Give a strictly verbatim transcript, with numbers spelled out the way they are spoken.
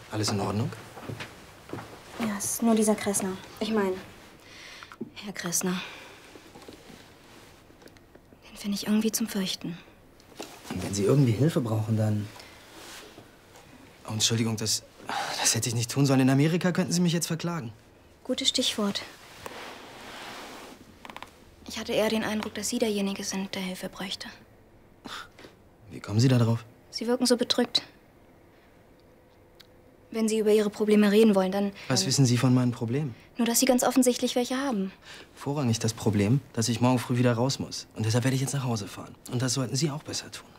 Alles in Ordnung? Ja, es ist nur dieser Kressner. Ich meine, Herr Kressner. Den finde ich irgendwie zum Fürchten. Und wenn Sie irgendwie Hilfe brauchen, dann... Oh, Entschuldigung, das, das hätte ich nicht tun sollen. In Amerika könnten Sie mich jetzt verklagen. Gutes Stichwort. Ich hatte eher den Eindruck, dass Sie derjenige sind, der Hilfe bräuchte. Wie kommen Sie da drauf? Sie wirken so bedrückt. Wenn Sie über Ihre Probleme reden wollen, dann... Was ähm, wissen Sie von meinen Problemen? Nur, dass Sie ganz offensichtlich welche haben. Vorrangig das Problem, dass ich morgen früh wieder raus muss. Und deshalb werde ich jetzt nach Hause fahren. Und das sollten Sie auch besser tun.